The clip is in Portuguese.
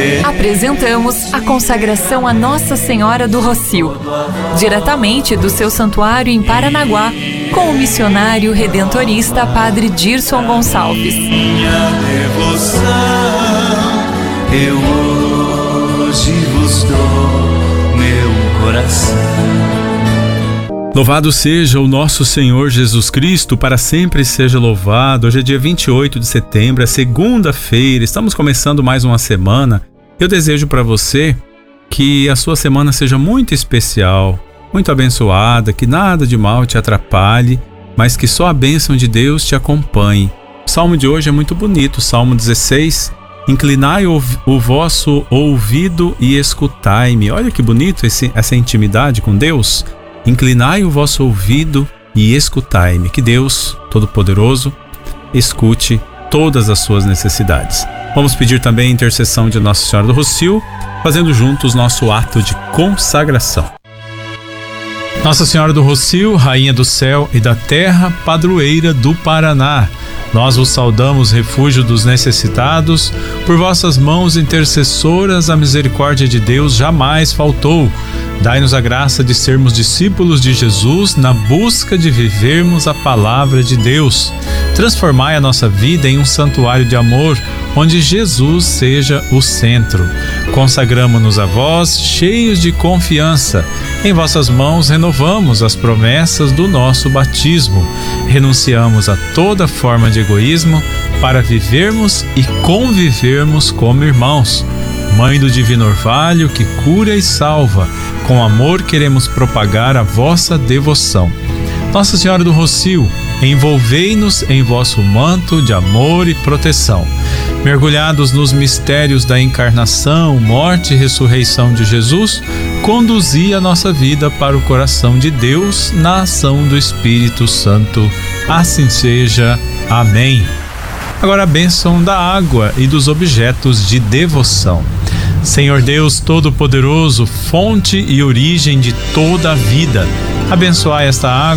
Apresentamos a consagração a Nossa Senhora do Rossio, diretamente do seu santuário em Paranaguá, com o missionário redentorista Padre Dirson Gonçalves. Minha devoção, eu hoje vos dou meu coração. Louvado seja o nosso Senhor Jesus Cristo, para sempre seja louvado. Hoje é dia 28 de setembro, é segunda-feira, estamos começando mais uma semana. Eu desejo para você que a sua semana seja muito especial, muito abençoada, que nada de mal te atrapalhe, mas que só a bênção de Deus te acompanhe. O salmo de hoje é muito bonito, Salmo 16. Inclinai o vosso ouvido e escutai-me. Olha que bonito essa intimidade com Deus. Inclinai o vosso ouvido e escutai-me. Que Deus Todo-Poderoso escute todas as suas necessidades. Vamos pedir também a intercessão de Nossa Senhora do Rossio, fazendo juntos nosso ato de consagração. Nossa Senhora do Rossio, Rainha do céu e da terra, padroeira do Paraná, nós vos saudamos, refúgio dos necessitados. Por vossas mãos intercessoras, a misericórdia de Deus jamais faltou. Dai-nos a graça de sermos discípulos de Jesus na busca de vivermos a palavra de Deus. Transformai a nossa vida em um santuário de amor, onde Jesus seja o centro. Consagramo-nos a vós, cheios de confiança. Em vossas mãos renovamos as promessas do nosso batismo. Renunciamos a toda forma de egoísmo para vivermos e convivermos como irmãos. Mãe do Divino Orvalho, que cura e salva, com amor queremos propagar a vossa devoção. Nossa Senhora do Rossio, envolvei-nos em vosso manto de amor e proteção. Mergulhados nos mistérios da encarnação, morte e ressurreição de Jesus, conduzi a nossa vida para o coração de Deus na ação do Espírito Santo. Assim seja. Amém. Agora a bênção da água e dos objetos de devoção. Senhor Deus Todo-Poderoso, fonte e origem de toda a vida, abençoai esta água